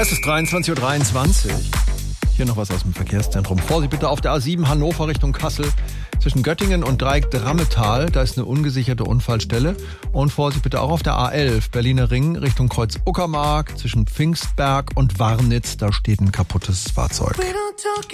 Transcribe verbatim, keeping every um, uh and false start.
Es ist dreiundzwanzig Uhr dreiundzwanzig. Hier noch was aus dem Verkehrszentrum. Vorsicht bitte auf der A sieben Hannover Richtung Kassel. Zwischen Göttingen und Dreieck Drammetal, da ist eine ungesicherte Unfallstelle. Und Vorsicht bitte auch auf der A elf Berliner Ring Richtung Kreuz Uckermark. Zwischen Pfingstberg und Warnitz, da steht ein kaputtes Fahrzeug.